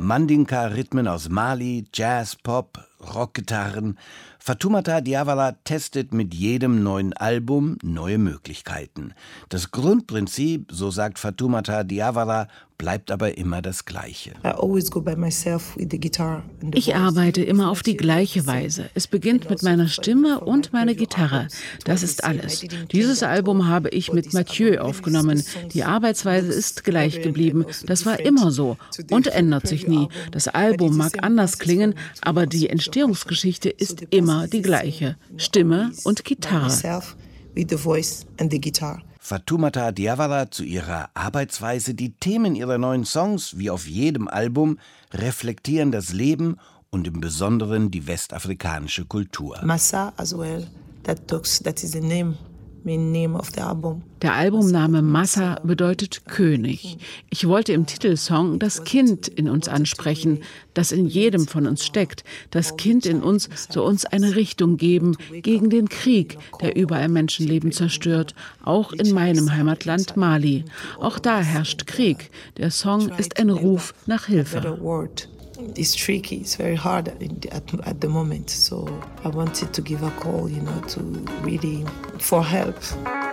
Mandinka-Rhythmen aus Mali, Jazz, Pop, Rockgitarren. Fatoumata Diawara testet mit jedem neuen Album neue Möglichkeiten. Das Grundprinzip, so sagt Fatoumata Diawara, bleibt aber immer das Gleiche. Ich arbeite immer auf die gleiche Weise. Es beginnt mit meiner Stimme und meiner Gitarre. Das ist alles. Dieses Album habe ich mit Mathieu aufgenommen. Die Arbeitsweise ist gleich geblieben. Das war immer so und ändert sich nie. Das Album mag anders klingen, aber die Entstehungsgeschichte ist immer die gleiche. Stimme und Gitarre. Fatoumata Diawara zu ihrer Arbeitsweise: Die Themen ihrer neuen Songs, wie auf jedem Album, reflektieren das Leben und im Besonderen die westafrikanische Kultur. Massa as well, that is the name of the album. Der Albumname Massa bedeutet König. Ich wollte im Titelsong das Kind in uns ansprechen, das in jedem von uns steckt. Das Kind in uns soll uns eine Richtung geben gegen den Krieg, der überall Menschenleben zerstört, auch in meinem Heimatland Mali. Auch da herrscht Krieg. Der Song ist ein Ruf nach Hilfe. It's tricky, it's very hard at the moment. So I wanted to give a call, to really for help.